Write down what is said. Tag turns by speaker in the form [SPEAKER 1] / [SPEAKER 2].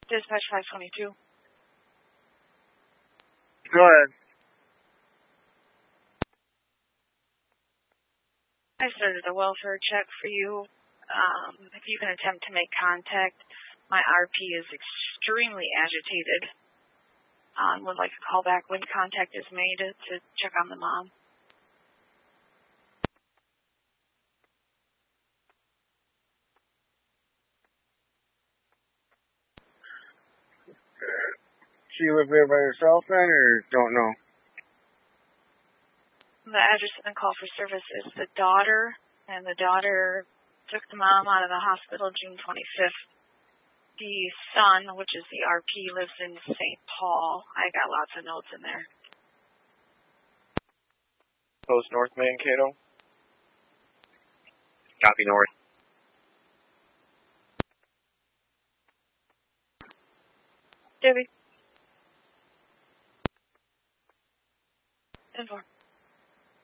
[SPEAKER 1] Dispatch 522.
[SPEAKER 2] Go ahead.
[SPEAKER 1] I started a welfare check for you. If you can attempt to make contact, my RP is extremely agitated. Would like a call back when contact is made to check on the mom.
[SPEAKER 2] She live there by herself then, or don't know?
[SPEAKER 1] The address and call for service is the daughter, and the daughter took the mom out of the hospital June 25th. The son, which is the RP, lives in St. Paul. I got lots of notes in there.
[SPEAKER 3] Post North Mankato. Copy North.
[SPEAKER 1] Debbie. 10-4.